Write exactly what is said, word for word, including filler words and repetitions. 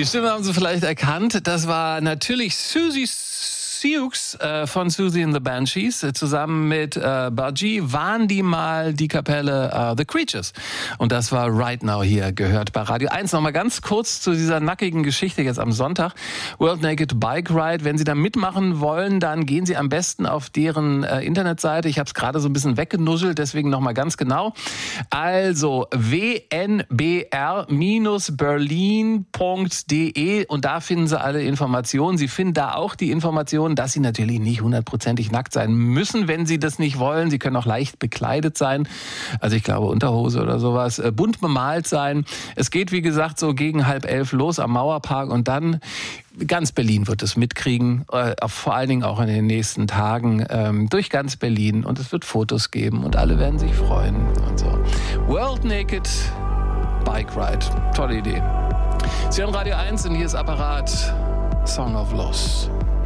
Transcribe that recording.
Die Stimme haben Sie vielleicht erkannt. Das war natürlich Susie Sioux äh, von Susie and the Banshees. Äh, zusammen mit äh, Budgie waren die mal die Kapelle äh, The Creatures. Und das war Right Now hier gehört bei Radio eins. Nochmal ganz kurz zu dieser nackigen Geschichte jetzt am Sonntag. World Naked Bike Ride. Wenn Sie da mitmachen wollen, dann gehen Sie am besten auf deren äh, Internetseite. Ich habe es gerade so ein bisschen weggenuschelt, deswegen nochmal ganz genau. Also w n b r Bindestrich berlin Punkt d e und da finden Sie alle Informationen. Sie finden da auch die Informationen, dass Sie natürlich nicht hundertprozentig nackt sein müssen, wenn Sie das nicht wollen. Sie können auch leicht bekleidet sein, also ich glaube Unterhose oder sowas, bunt bemalt sein. Es geht, wie gesagt, so gegen halb elf los am Mauerpark und dann ganz Berlin wird es mitkriegen, äh, vor allen Dingen auch in den nächsten Tagen ähm, durch ganz Berlin und es wird Fotos geben und alle werden sich freuen und so. World Naked Bike Ride, tolle Idee. Sie hören Radio eins und hier ist Apparat, Song of Loss.